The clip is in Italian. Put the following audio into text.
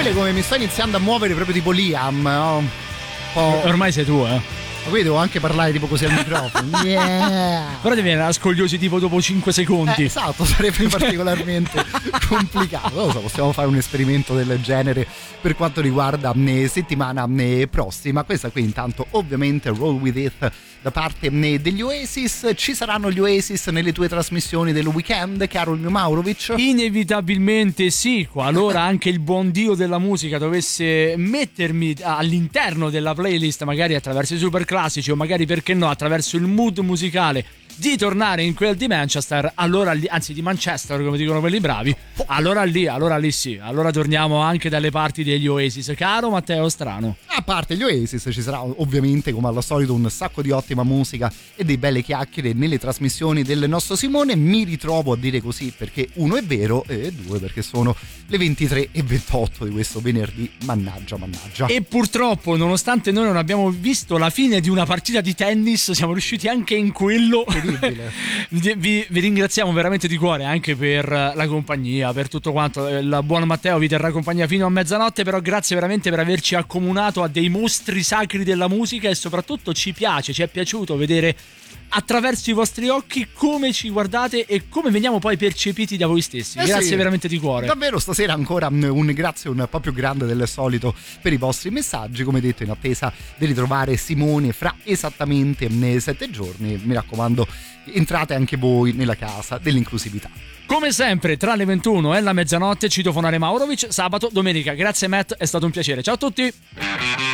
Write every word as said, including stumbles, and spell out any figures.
incredibile come mi sto iniziando a muovere proprio tipo Liam, no? Un po'... Ormai sei tu, eh. Ma qui devo anche parlare tipo così al microfono. Yeah. Però devi venire a scogliosi tipo dopo cinque secondi. Eh, esatto, sarebbe particolarmente complicato. Non lo so, possiamo fare un esperimento del genere per quanto riguarda eh, settimana eh, prossima. Questa qui intanto ovviamente Roll With It da parte eh, degli Oasis. Ci saranno gli Oasis nelle tue trasmissioni del weekend, caro il mio Maurovic? Inevitabilmente sì, qualora anche il buon Dio della musica dovesse mettermi all'interno della playlist, magari attraverso i super classici o magari, perché no, attraverso il mood musicale di tornare in quel di Manchester, allora lì, anzi di Manchester come dicono quelli bravi, allora lì, allora lì sì, allora torniamo anche dalle parti degli Oasis, caro Matteo Strano. A parte gli Oasis ci sarà ovviamente come al solito un sacco di ottima musica e dei belle chiacchiere nelle trasmissioni del nostro Simone. Mi ritrovo a dire così perché uno è vero e due perché sono le ventitré e ventotto di questo venerdì, mannaggia mannaggia. E purtroppo, nonostante noi non abbiamo visto la fine di una partita di tennis, siamo riusciti anche in quello. Vi, vi, vi ringraziamo veramente di cuore anche per la compagnia, per tutto quanto. Il buon Matteo vi terrà compagnia fino a mezzanotte, però grazie veramente per averci accomunato a dei mostri sacri della musica e soprattutto ci piace, ci è piaciuto vedere attraverso i vostri occhi come ci guardate e come veniamo poi percepiti da voi stessi. Eh grazie sì, veramente di cuore. Davvero stasera ancora un grazie un po' più grande del solito per i vostri messaggi, come detto in attesa di ritrovare Simone fra esattamente sette giorni. Mi raccomando, entrate anche voi nella casa dell'inclusività. Come sempre tra le ventuno e la mezzanotte citofonare Maurovic, sabato, domenica. Grazie Matt, è stato un piacere. Ciao a tutti.